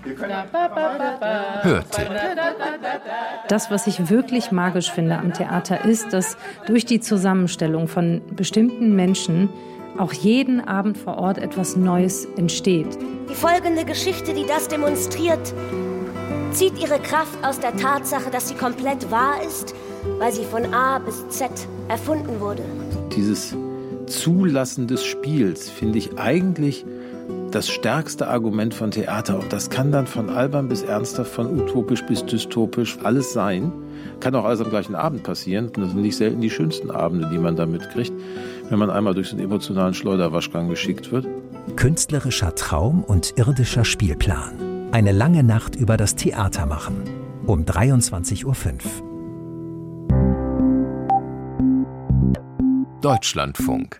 Hörte. Das, was ich wirklich magisch finde am Theater, ist, dass durch die Zusammenstellung von bestimmten Menschen auch jeden Abend vor Ort etwas Neues entsteht. Die folgende Geschichte, die das demonstriert, zieht ihre Kraft aus der Tatsache, dass sie komplett wahr ist, weil sie von A bis Z erfunden wurde. Dieses Zulassen des Spiels finde ich eigentlich das stärkste Argument von Theater. Und das kann dann von albern bis ernsthaft, von utopisch bis dystopisch alles sein. Kann auch alles am gleichen Abend passieren. Und das sind nicht selten die schönsten Abende, die man da mitkriegt, wenn man einmal durch so einen emotionalen Schleuderwaschgang geschickt wird. Künstlerischer Traum und irdischer Spielplan. Eine lange Nacht über das Theater machen. Um 23:05 Uhr. Deutschlandfunk.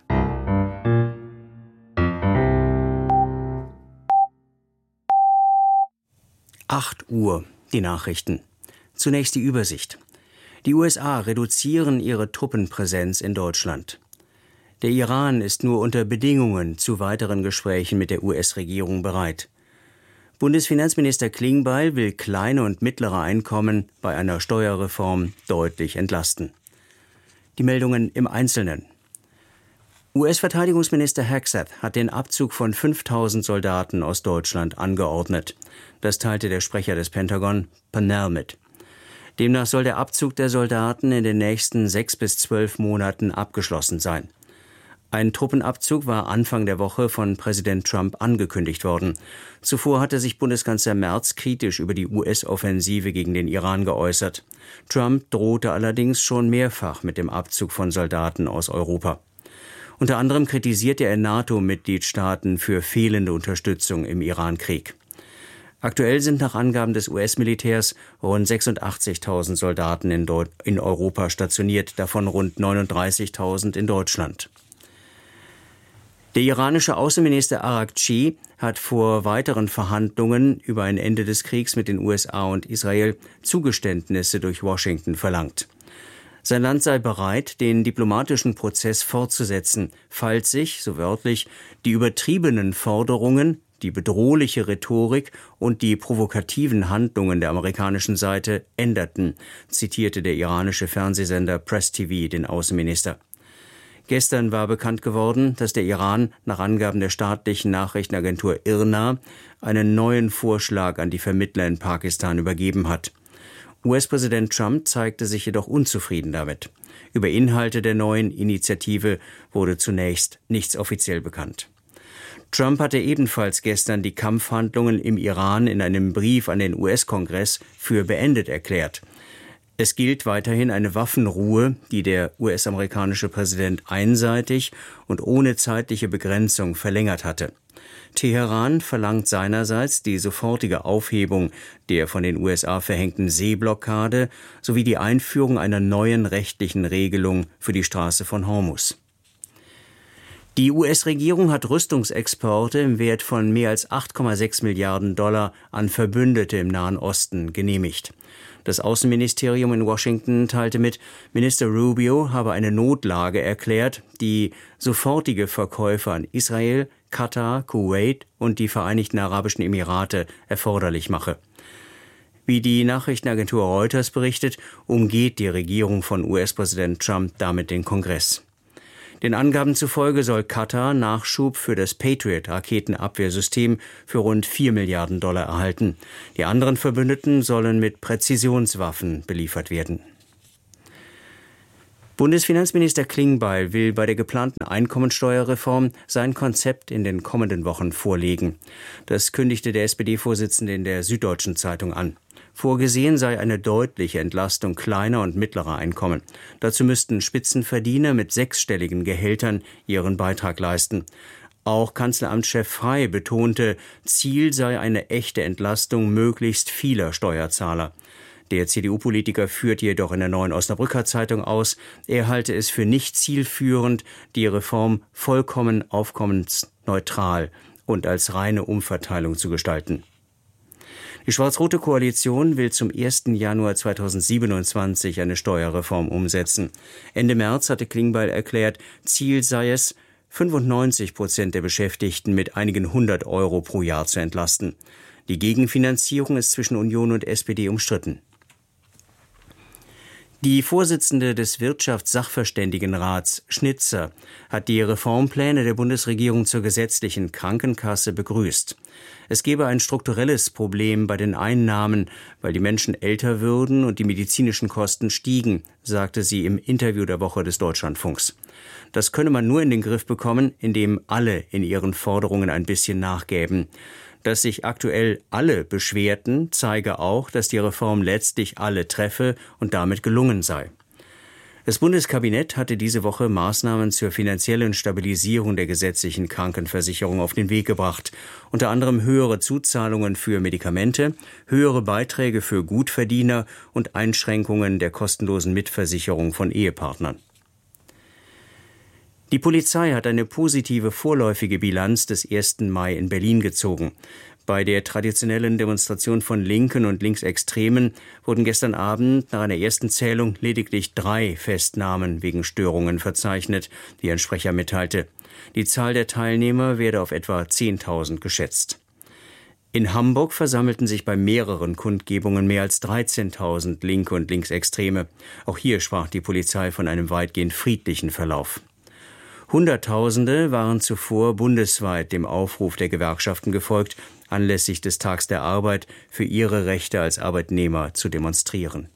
Uhr, die Nachrichten. Zunächst die Übersicht. Die USA reduzieren ihre Truppenpräsenz in Deutschland. Der Iran ist nur unter Bedingungen zu weiteren Gesprächen mit der US-Regierung bereit. Bundesfinanzminister Klingbeil will kleine und mittlere Einkommen bei einer Steuerreform deutlich entlasten. Die Meldungen im Einzelnen. US-Verteidigungsminister Hegseth hat den Abzug von 5.000 Soldaten aus Deutschland angeordnet. Das teilte der Sprecher des Pentagon, Pannell, mit. Demnach soll der Abzug der Soldaten in den nächsten 6 bis 12 Monaten abgeschlossen sein. Ein Truppenabzug war Anfang der Woche von Präsident Trump angekündigt worden. Zuvor hatte sich Bundeskanzler Merz kritisch über die US-Offensive gegen den Iran geäußert. Trump drohte allerdings schon mehrfach mit dem Abzug von Soldaten aus Europa. Unter anderem kritisierte er NATO-Mitgliedstaaten für fehlende Unterstützung im Iran-Krieg. Aktuell sind nach Angaben des US-Militärs rund 86.000 Soldaten in Europa stationiert, davon rund 39.000 in Deutschland. Der iranische Außenminister Araghchi hat vor weiteren Verhandlungen über ein Ende des Kriegs mit den USA und Israel Zugeständnisse durch Washington verlangt. Sein Land sei bereit, den diplomatischen Prozess fortzusetzen, falls sich, so wörtlich, die übertriebenen Forderungen, die bedrohliche Rhetorik und die provokativen Handlungen der amerikanischen Seite änderten, zitierte der iranische Fernsehsender Press TV den Außenminister. Gestern war bekannt geworden, dass der Iran nach Angaben der staatlichen Nachrichtenagentur IRNA einen neuen Vorschlag an die Vermittler in Pakistan übergeben hat. US-Präsident Trump zeigte sich jedoch unzufrieden damit. Über Inhalte der neuen Initiative wurde zunächst nichts offiziell bekannt. Trump hatte ebenfalls gestern die Kampfhandlungen im Iran in einem Brief an den US-Kongress für beendet erklärt. Es gilt weiterhin eine Waffenruhe, die der US-amerikanische Präsident einseitig und ohne zeitliche Begrenzung verlängert hatte. Teheran verlangt seinerseits die sofortige Aufhebung der von den USA verhängten Seeblockade sowie die Einführung einer neuen rechtlichen Regelung für die Straße von Hormuz. Die US-Regierung hat Rüstungsexporte im Wert von mehr als 8,6 Milliarden Dollar an Verbündete im Nahen Osten genehmigt. Das Außenministerium in Washington teilte mit, Minister Rubio habe eine Notlage erklärt, die sofortige Verkäufe an Israel, Katar, Kuwait und die Vereinigten Arabischen Emirate erforderlich mache. Wie die Nachrichtenagentur Reuters berichtet, umgeht die Regierung von US-Präsident Trump damit den Kongress. Den Angaben zufolge soll Katar Nachschub für das Patriot-Raketenabwehrsystem für rund 4 Milliarden Dollar erhalten. Die anderen Verbündeten sollen mit Präzisionswaffen beliefert werden. Bundesfinanzminister Klingbeil will bei der geplanten Einkommensteuerreform sein Konzept in den kommenden Wochen vorlegen. Das kündigte der SPD-Vorsitzende in der Süddeutschen Zeitung an. Vorgesehen sei eine deutliche Entlastung kleiner und mittlerer Einkommen. Dazu müssten Spitzenverdiener mit 6-stelligen Gehältern ihren Beitrag leisten. Auch Kanzleramtschef Frey betonte, Ziel sei eine echte Entlastung möglichst vieler Steuerzahler. Der CDU-Politiker führt jedoch in der Neuen Osnabrücker Zeitung aus, er halte es für nicht zielführend, die Reform vollkommen aufkommensneutral und als reine Umverteilung zu gestalten. Die schwarz-rote Koalition will zum 1. Januar 2027 eine Steuerreform umsetzen. Ende März hatte Klingbeil erklärt, Ziel sei es, 95% der Beschäftigten mit einigen 100 Euro pro Jahr zu entlasten. Die Gegenfinanzierung ist zwischen Union und SPD umstritten. Die Vorsitzende des Wirtschaftssachverständigenrats, Schnitzer, hat die Reformpläne der Bundesregierung zur gesetzlichen Krankenkasse begrüßt. Es gebe ein strukturelles Problem bei den Einnahmen, weil die Menschen älter würden und die medizinischen Kosten stiegen, sagte sie im Interview der Woche des Deutschlandfunks. Das könne man nur in den Griff bekommen, indem alle in ihren Forderungen ein bisschen nachgäben. Dass sich aktuell alle beschwerten, zeige auch, dass die Reform letztlich alle treffe und damit gelungen sei. Das Bundeskabinett hatte diese Woche Maßnahmen zur finanziellen Stabilisierung der gesetzlichen Krankenversicherung auf den Weg gebracht. Unter anderem höhere Zuzahlungen für Medikamente, höhere Beiträge für Gutverdiener und Einschränkungen der kostenlosen Mitversicherung von Ehepartnern. Die Polizei hat eine positive vorläufige Bilanz des 1. Mai in Berlin gezogen. Bei der traditionellen Demonstration von Linken und Linksextremen wurden gestern Abend nach einer ersten Zählung lediglich 3 Festnahmen wegen Störungen verzeichnet, wie ein Sprecher mitteilte. Die Zahl der Teilnehmer werde auf etwa 10.000 geschätzt. In Hamburg versammelten sich bei mehreren Kundgebungen mehr als 13.000 Linke und Linksextreme. Auch hier sprach die Polizei von einem weitgehend friedlichen Verlauf. Hunderttausende waren zuvor bundesweit dem Aufruf der Gewerkschaften gefolgt, anlässlich des Tags der Arbeit für ihre Rechte als Arbeitnehmer zu demonstrieren.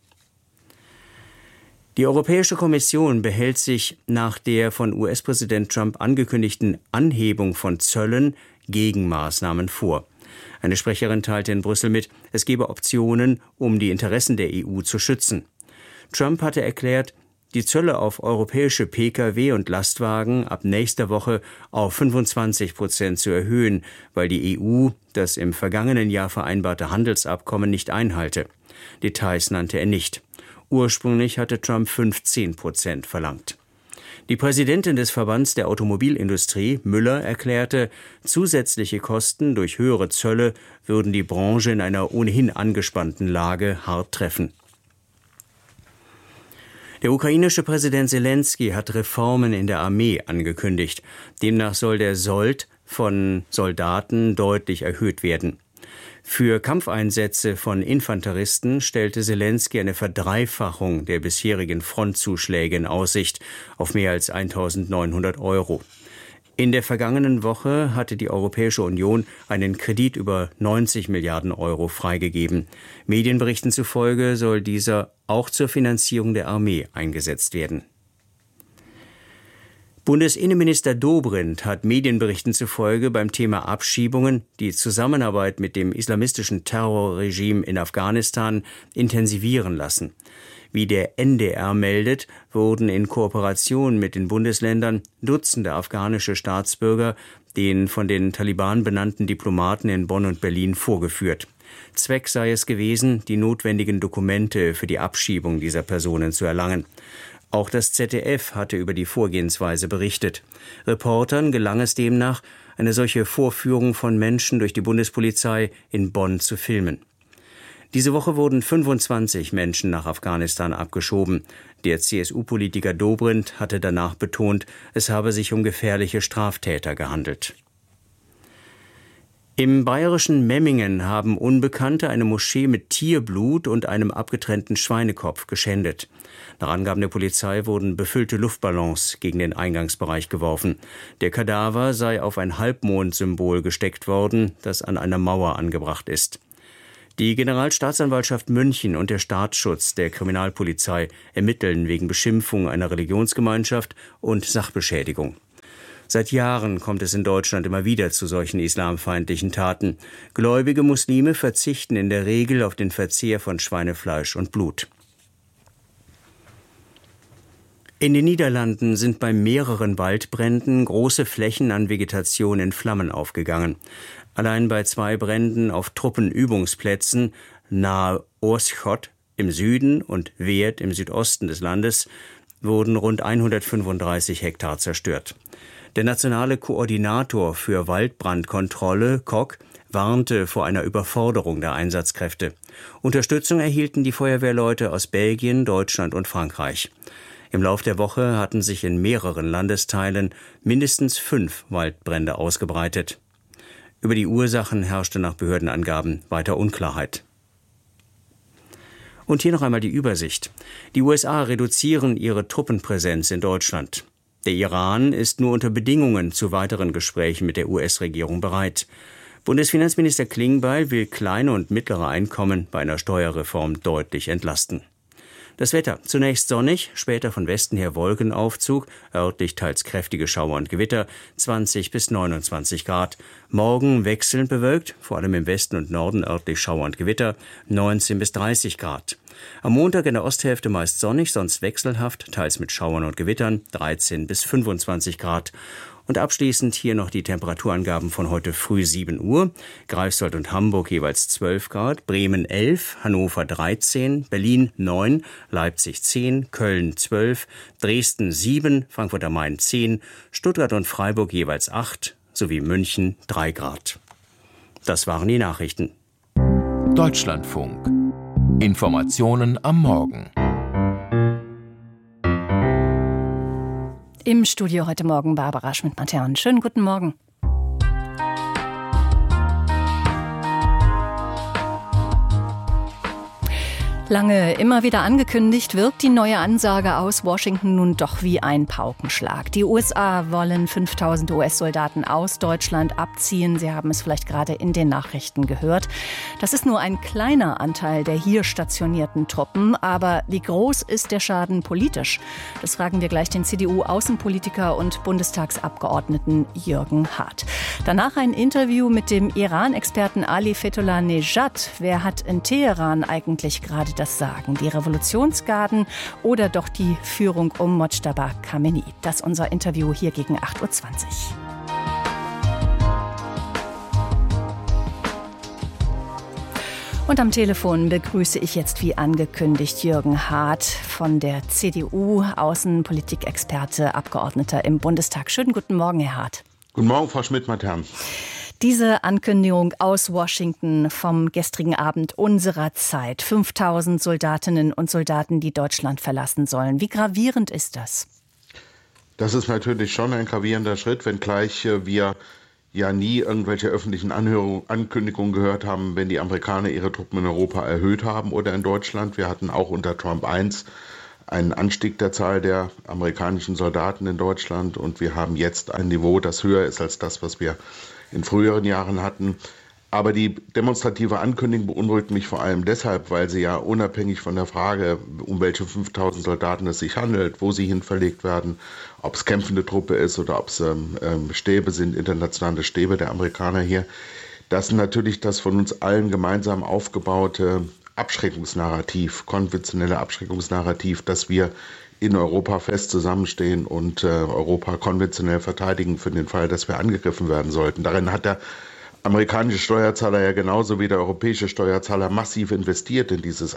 Die Europäische Kommission behält sich nach der von US-Präsident Trump angekündigten Anhebung von Zöllen Gegenmaßnahmen vor. Eine Sprecherin teilte in Brüssel mit, es gebe Optionen, um die Interessen der EU zu schützen. Trump hatte erklärt, die Zölle auf europäische Pkw und Lastwagen ab nächster Woche auf 25% zu erhöhen, weil die EU das im vergangenen Jahr vereinbarte Handelsabkommen nicht einhalte. Details nannte er nicht. Ursprünglich hatte Trump 15% verlangt. Die Präsidentin des Verbands der Automobilindustrie, Müller, erklärte, zusätzliche Kosten durch höhere Zölle würden die Branche in einer ohnehin angespannten Lage hart treffen. Der ukrainische Präsident Selenskyj hat Reformen in der Armee angekündigt. Demnach soll der Sold von Soldaten deutlich erhöht werden. Für Kampfeinsätze von Infanteristen stellte Selenskyj eine Verdreifachung der bisherigen Frontzuschläge in Aussicht auf mehr als 1.900 €. In der vergangenen Woche hatte die Europäische Union einen Kredit über 90 Milliarden € freigegeben. Medienberichten zufolge soll dieser auch zur Finanzierung der Armee eingesetzt werden. Bundesinnenminister Dobrindt hat Medienberichten zufolge beim Thema Abschiebungen die Zusammenarbeit mit dem islamistischen Terrorregime in Afghanistan intensivieren lassen. Wie der NDR meldet, wurden in Kooperation mit den Bundesländern Dutzende afghanische Staatsbürger den von den Taliban benannten Diplomaten in Bonn und Berlin vorgeführt. Zweck sei es gewesen, die notwendigen Dokumente für die Abschiebung dieser Personen zu erlangen. Auch das ZDF hatte über die Vorgehensweise berichtet. Reportern gelang es demnach, eine solche Vorführung von Menschen durch die Bundespolizei in Bonn zu filmen. Diese Woche wurden 25 Menschen nach Afghanistan abgeschoben. Der CSU-Politiker Dobrindt hatte danach betont, es habe sich um gefährliche Straftäter gehandelt. Im bayerischen Memmingen haben Unbekannte eine Moschee mit Tierblut und einem abgetrennten Schweinekopf geschändet. Nach Angaben der Polizei wurden befüllte Luftballons gegen den Eingangsbereich geworfen. Der Kadaver sei auf ein Halbmondsymbol gesteckt worden, das an einer Mauer angebracht ist. Die Generalstaatsanwaltschaft München und der Staatsschutz der Kriminalpolizei ermitteln wegen Beschimpfung einer Religionsgemeinschaft und Sachbeschädigung. Seit Jahren kommt es in Deutschland immer wieder zu solchen islamfeindlichen Taten. Gläubige Muslime verzichten in der Regel auf den Verzehr von Schweinefleisch und Blut. In den Niederlanden sind bei mehreren Waldbränden große Flächen an Vegetation in Flammen aufgegangen. Allein bei 2 Bränden auf Truppenübungsplätzen nahe Oorschot im Süden und Weert im Südosten des Landes wurden rund 135 Hektar zerstört. Der nationale Koordinator für Waldbrandkontrolle, Kok, warnte vor einer Überforderung der Einsatzkräfte. Unterstützung erhielten die Feuerwehrleute aus Belgien, Deutschland und Frankreich. Im Lauf der Woche hatten sich in mehreren Landesteilen mindestens 5 Waldbrände ausgebreitet. Über die Ursachen herrschte nach Behördenangaben weiter Unklarheit. Und hier noch einmal die Übersicht. Die USA reduzieren ihre Truppenpräsenz in Deutschland. Der Iran ist nur unter Bedingungen zu weiteren Gesprächen mit der US-Regierung bereit. Bundesfinanzminister Klingbeil will kleine und mittlere Einkommen bei einer Steuerreform deutlich entlasten. Das Wetter: zunächst sonnig, später von Westen her Wolkenaufzug, örtlich teils kräftige Schauer und Gewitter, 20 bis 29 Grad. Morgen wechselnd bewölkt, vor allem im Westen und Norden örtlich Schauer und Gewitter, 19 bis 30 Grad. Am Montag in der Osthälfte meist sonnig, sonst wechselhaft, teils mit Schauern und Gewittern, 13 bis 25 Grad. Und abschließend hier noch die Temperaturangaben von heute früh 7 Uhr. Greifswald und Hamburg jeweils 12 Grad, Bremen 11, Hannover 13, Berlin 9, Leipzig 10, Köln 12, Dresden 7, Frankfurt am Main 10, Stuttgart und Freiburg jeweils 8, sowie München 3 Grad. Das waren die Nachrichten. Deutschlandfunk. Informationen am Morgen. Im Studio heute Morgen Barbara Schmidt-Matern. Schönen guten Morgen. Lange immer wieder angekündigt, wirkt die neue Ansage aus Washington nun doch wie ein Paukenschlag. Die USA wollen 5000 US-Soldaten aus Deutschland abziehen. Sie haben es vielleicht gerade in den Nachrichten gehört. Das ist nur ein kleiner Anteil der hier stationierten Truppen. Aber wie groß ist der Schaden politisch? Das fragen wir gleich den CDU-Außenpolitiker und Bundestagsabgeordneten Jürgen Hart. Danach ein Interview mit dem Iran-Experten Ali Fetullah-Nejad. Wer hat in Teheran eigentlich gerade das Sagen? Die Revolutionsgarden oder doch die Führung um Mojtaba Khamenei? Das ist unser Interview hier gegen 8.20 Uhr. Und am Telefon begrüße ich jetzt wie angekündigt Jürgen Hart von der CDU, Außenpolitikexperte, Abgeordneter im Bundestag. Schönen guten Morgen, Herr Hart. Guten Morgen, Frau Schmidt-Matern. Diese Ankündigung aus Washington vom gestrigen Abend unserer Zeit. 5000 Soldatinnen und Soldaten, die Deutschland verlassen sollen. Wie gravierend ist das? Das ist natürlich schon ein gravierender Schritt, wenngleich wir ja nie irgendwelche öffentlichen Ankündigungen gehört haben, wenn die Amerikaner ihre Truppen in Europa erhöht haben oder in Deutschland. Wir hatten auch unter Trump I einen Anstieg der Zahl der amerikanischen Soldaten in Deutschland und wir haben jetzt ein Niveau, das höher ist als das, was wir in früheren Jahren hatten. Aber die demonstrative Ankündigung beunruhigt mich vor allem deshalb, weil sie ja unabhängig von der Frage, um welche 5000 Soldaten es sich handelt, wo sie hin verlegt werden, ob es kämpfende Truppe ist oder ob es Stäbe sind, internationale Stäbe der Amerikaner hier, dass natürlich das von uns allen gemeinsam aufgebaute Abschreckungsnarrativ, konventionelle Abschreckungsnarrativ, dass wir in Europa fest zusammenstehen und Europa konventionell verteidigen für den Fall, dass wir angegriffen werden sollten. Darin hat der amerikanische Steuerzahler ja genauso wie der europäische Steuerzahler massiv investiert in dieses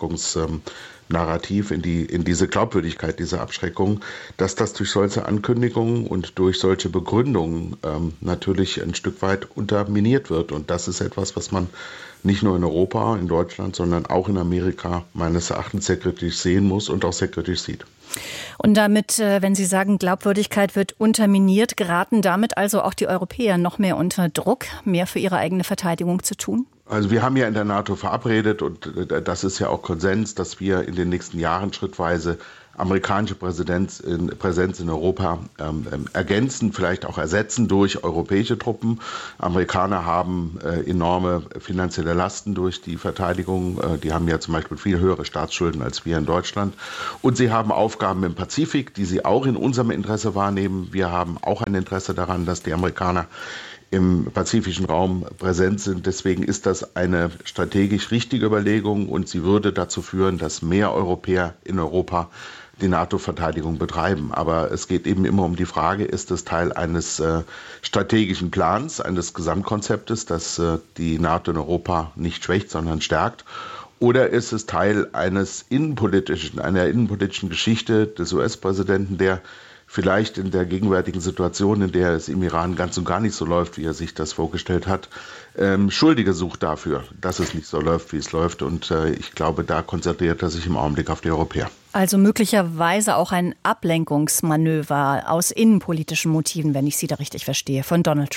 Abschreckungsnarrativ, in diese Glaubwürdigkeit dieser Abschreckung, dass das durch solche Ankündigungen und durch solche Begründungen natürlich ein Stück weit unterminiert wird. Und das ist etwas, was man nicht nur in Europa, in Deutschland, sondern auch in Amerika meines Erachtens sehr kritisch sehen muss und auch sehr kritisch sieht. Und damit, wenn Sie sagen, Glaubwürdigkeit wird unterminiert, geraten damit also auch die Europäer noch mehr unter Druck, mehr für ihre eigene Verteidigung zu tun? Also wir haben ja in der NATO verabredet und das ist ja auch Konsens, dass wir in den nächsten Jahren schrittweise amerikanische Präsenz in Europa ergänzen, vielleicht auch ersetzen durch europäische Truppen. Amerikaner haben enorme finanzielle Lasten durch die Verteidigung. Die haben ja zum Beispiel viel höhere Staatsschulden als wir in Deutschland. Und sie haben Aufgaben im Pazifik, die sie auch in unserem Interesse wahrnehmen. Wir haben auch ein Interesse daran, dass die Amerikaner im pazifischen Raum präsent sind. Deswegen ist das eine strategisch richtige Überlegung und sie würde dazu führen, dass mehr Europäer in Europa die NATO-Verteidigung betreiben. Aber es geht eben immer um die Frage, ist es Teil eines strategischen Plans, eines Gesamtkonzeptes, das die NATO in Europa nicht schwächt, sondern stärkt? Oder ist es Teil einer innenpolitischen Geschichte des US-Präsidenten, der vielleicht in der gegenwärtigen Situation, in der es im Iran ganz und gar nicht so läuft, wie er sich das vorgestellt hat, Schuldige sucht dafür, dass es nicht so läuft, wie es läuft. Und ich glaube, da konzentriert er sich im Augenblick auf die Europäer. Also möglicherweise auch ein Ablenkungsmanöver aus innenpolitischen Motiven, wenn ich Sie da richtig verstehe, von Donald Trump.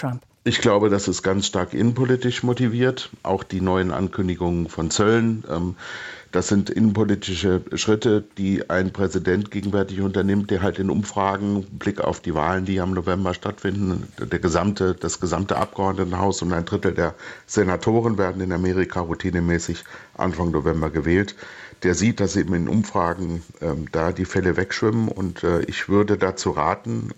Ich glaube, das ist ganz stark innenpolitisch motiviert. Auch die neuen Ankündigungen von Zöllen, das sind innenpolitische Schritte, die ein Präsident gegenwärtig unternimmt, der halt in Umfragen, Blick auf die Wahlen, die am November stattfinden, das gesamte Abgeordnetenhaus und 1/3 der Senatoren werden in Amerika routinemäßig Anfang November gewählt. Der sieht, dass eben in Umfragen da die Fälle wegschwimmen und ich würde dazu raten,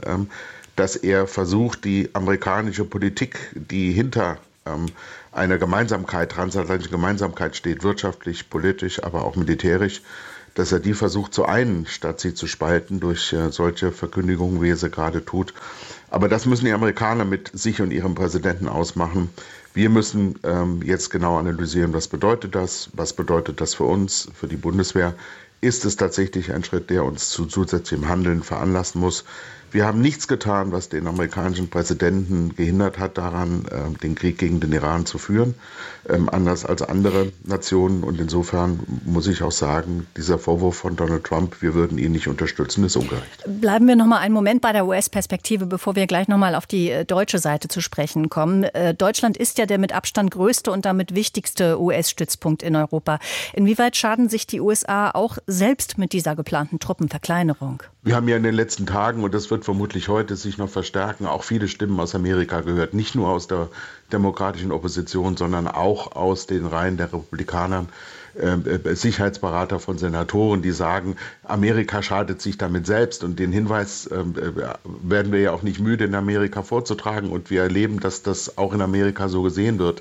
dass er versucht, die amerikanische Politik, die hinter einer Gemeinsamkeit, transatlantische Gemeinsamkeit steht, wirtschaftlich, politisch, aber auch militärisch, dass er die versucht zu einen, statt sie zu spalten durch solche Verkündigungen, wie er sie gerade tut. Aber das müssen die Amerikaner mit sich und ihrem Präsidenten ausmachen. Wir müssen jetzt genau analysieren, was bedeutet das für uns, für die Bundeswehr. Ist es tatsächlich ein Schritt, der uns zu zusätzlichem Handeln veranlassen muss? Wir haben nichts getan, was den amerikanischen Präsidenten gehindert hat, daran, den Krieg gegen den Iran zu führen, anders als andere Nationen. Und insofern muss ich auch sagen, dieser Vorwurf von Donald Trump, wir würden ihn nicht unterstützen, ist ungerecht. Bleiben wir noch mal einen Moment bei der US-Perspektive, bevor wir gleich noch mal auf die deutsche Seite zu sprechen kommen. Deutschland ist ja der mit Abstand größte und damit wichtigste US-Stützpunkt in Europa. Inwieweit schaden sich die USA auch selbst mit dieser geplanten Truppenverkleinerung? Wir haben ja in den letzten Tagen, und das wird vermutlich heute sich noch verstärken, auch viele Stimmen aus Amerika gehört. Nicht nur aus der demokratischen Opposition, sondern auch aus den Reihen der Republikaner, Sicherheitsberater von Senatoren, die sagen, Amerika schadet sich damit selbst. Und den Hinweis werden wir ja auch nicht müde, in Amerika vorzutragen. Und wir erleben, dass das auch in Amerika so gesehen wird.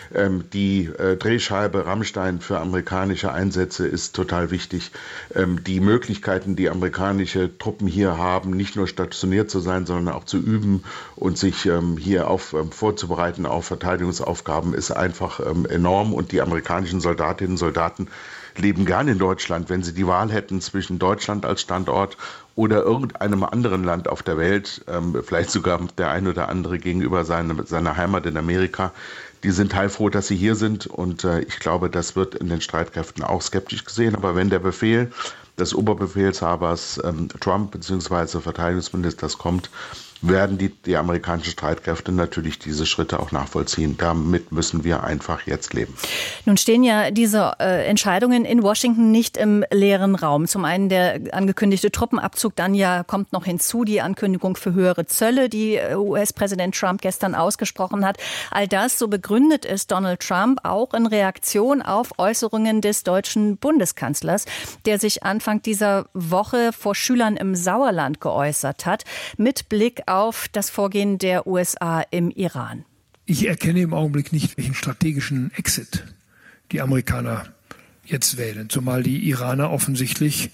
Die Drehscheibe Rammstein für amerikanische Einsätze ist total wichtig. Die Möglichkeiten, die amerikanische Truppen hier haben, nicht nur stationiert zu sein, sondern auch zu üben und sich hier vorzubereiten auf Verteidigungsaufgaben, ist einfach enorm. Und die amerikanischen Soldatinnen und Soldaten leben gern in Deutschland. Wenn sie die Wahl hätten zwischen Deutschland als Standort oder irgendeinem anderen Land auf der Welt, vielleicht sogar der ein oder andere gegenüber seiner Heimat in Amerika, die sind heilfroh, dass sie hier sind. Und ich glaube, das wird in den Streitkräften auch skeptisch gesehen. Aber wenn der Befehl des Oberbefehlshabers Trump bzw. Verteidigungsministers kommt, werden die amerikanischen Streitkräfte natürlich diese Schritte auch nachvollziehen. Damit müssen wir einfach jetzt leben. Nun stehen ja diese Entscheidungen in Washington nicht im leeren Raum. Zum einen der angekündigte Truppenabzug, dann ja kommt noch hinzu die Ankündigung für höhere Zölle, die US-Präsident Trump gestern ausgesprochen hat. All das, so begründet es Donald Trump, auch in Reaktion auf Äußerungen des deutschen Bundeskanzlers, der sich Anfang dieser Woche vor Schülern im Sauerland geäußert hat, mit Blick auf das Vorgehen der USA im Iran. Ich erkenne im Augenblick nicht, welchen strategischen Exit die Amerikaner jetzt wählen, zumal die Iraner offensichtlich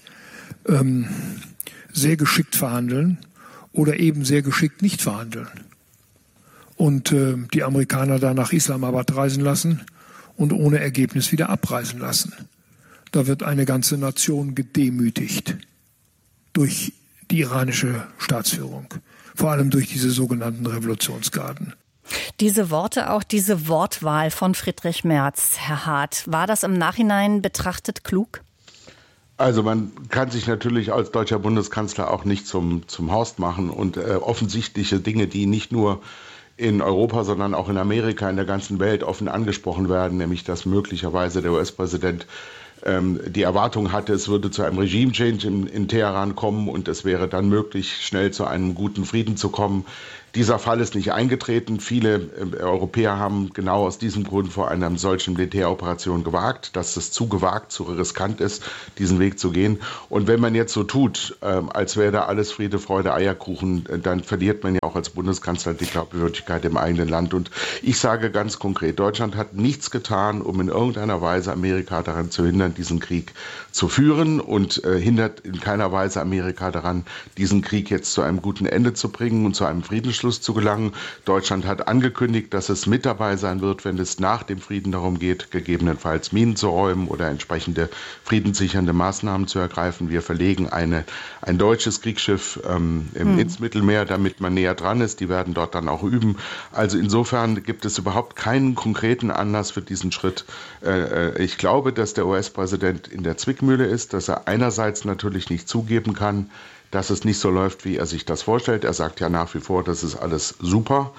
sehr geschickt verhandeln oder eben sehr geschickt nicht verhandeln und die Amerikaner da nach Islamabad reisen lassen und ohne Ergebnis wieder abreisen lassen. Da wird eine ganze Nation gedemütigt durch die iranische Staatsführung. Vor allem durch diese sogenannten Revolutionsgarden. Diese Worte, auch diese Wortwahl von Friedrich Merz, Herr Hart, war das im Nachhinein betrachtet klug? Also man kann sich natürlich als deutscher Bundeskanzler auch nicht zum Horst machen und offensichtliche Dinge, die nicht nur in Europa, sondern auch in Amerika, in der ganzen Welt offen angesprochen werden, nämlich dass möglicherweise der US-Präsident die Erwartung hatte, es würde zu einem Regime-Change in Teheran kommen und es wäre dann möglich, schnell zu einem guten Frieden zu kommen. Dieser Fall ist nicht eingetreten. Viele Europäer haben genau aus diesem Grund vor einer solchen Militäroperation gewagt, dass es zu gewagt, zu riskant ist, diesen Weg zu gehen. Und wenn man jetzt so tut, als wäre da alles Friede, Freude, Eierkuchen, dann verliert man ja auch als Bundeskanzler die Glaubwürdigkeit im eigenen Land. Und ich sage ganz konkret, Deutschland hat nichts getan, um in irgendeiner Weise Amerika daran zu hindern, diesen Krieg zu führen und hindert in keiner Weise Amerika daran, diesen Krieg jetzt zu einem guten Ende zu bringen und zu einem Friedensschluss zu gelangen. Deutschland hat angekündigt, dass es mit dabei sein wird, wenn es nach dem Frieden darum geht, gegebenenfalls Minen zu räumen oder entsprechende friedenssichernde Maßnahmen zu ergreifen. Wir verlegen ein deutsches Kriegsschiff ins Mittelmeer, damit man näher dran ist. Die werden dort dann auch üben. Also insofern gibt es überhaupt keinen konkreten Anlass für diesen Schritt. Ich glaube, dass der US-Präsident in der Zwickmühle ist, dass er einerseits natürlich nicht zugeben kann, dass es nicht so läuft, wie er sich das vorstellt. Er sagt ja nach wie vor, das ist alles super.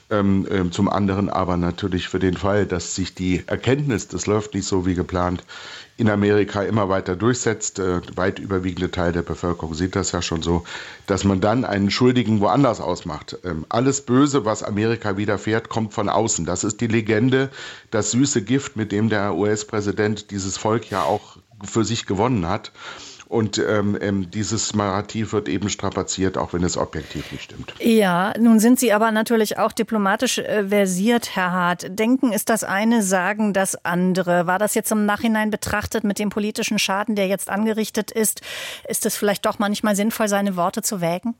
Zum anderen aber natürlich für den Fall, dass sich die Erkenntnis, das läuft nicht so wie geplant, in Amerika immer weiter durchsetzt. Weit überwiegende Teil der Bevölkerung sieht das ja schon so, dass man dann einen Schuldigen woanders ausmacht. Alles Böse, was Amerika widerfährt, kommt von außen. Das ist die Legende, das süße Gift, mit dem der US-Präsident dieses Volk ja auch für sich gewonnen hat. Und dieses Narrativ wird eben strapaziert, auch wenn es objektiv nicht stimmt. Ja, nun sind Sie aber natürlich auch diplomatisch versiert, Herr Hart. Denken ist das eine, sagen das andere. War das jetzt im Nachhinein betrachtet mit dem politischen Schaden, der jetzt angerichtet ist? Ist es vielleicht doch manchmal sinnvoll, seine Worte zu wägen?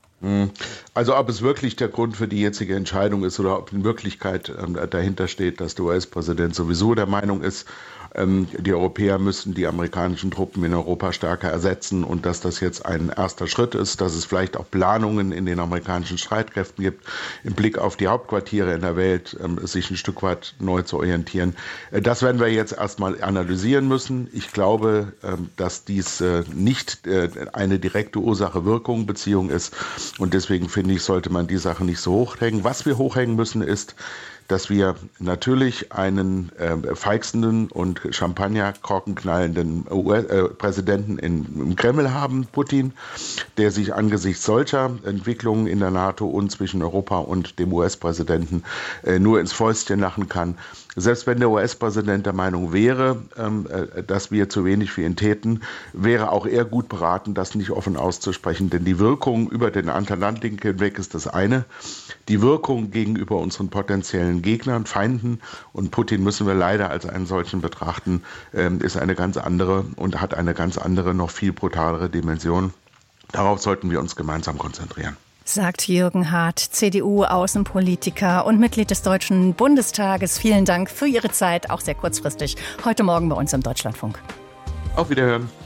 Also ob es wirklich der Grund für die jetzige Entscheidung ist oder ob in Wirklichkeit dahinter steht, dass der US-Präsident sowieso der Meinung ist, die Europäer müssen die amerikanischen Truppen in Europa stärker ersetzen und dass das jetzt ein erster Schritt ist, dass es vielleicht auch Planungen in den amerikanischen Streitkräften gibt, im Blick auf die Hauptquartiere in der Welt, sich ein Stück weit neu zu orientieren. Das werden wir jetzt erstmal analysieren müssen. Ich glaube, dass dies nicht eine direkte Ursache-Wirkung-Beziehung ist und deswegen finde ich, sollte man die Sache nicht so hochhängen. Was wir hochhängen müssen ist, dass wir natürlich einen feixenden und Champagnerkorken knallenden Präsidenten im Kreml haben, Putin, der sich angesichts solcher Entwicklungen in der NATO und zwischen Europa und dem US-Präsidenten nur ins Fäustchen lachen kann. Selbst wenn der US-Präsident der Meinung wäre, dass wir zu wenig für ihn täten, wäre auch er gut beraten, das nicht offen auszusprechen. Denn die Wirkung über den Atlantik hinweg ist das eine. Die Wirkung gegenüber unseren potenziellen Gegnern, Feinden, und Putin müssen wir leider als einen solchen betrachten, ist eine ganz andere und hat eine ganz andere, noch viel brutalere Dimension. Darauf sollten wir uns gemeinsam konzentrieren. Sagt Jürgen Hart, CDU-Außenpolitiker und Mitglied des Deutschen Bundestages. Vielen Dank für Ihre Zeit, auch sehr kurzfristig, heute Morgen bei uns im Deutschlandfunk. Auf Wiederhören.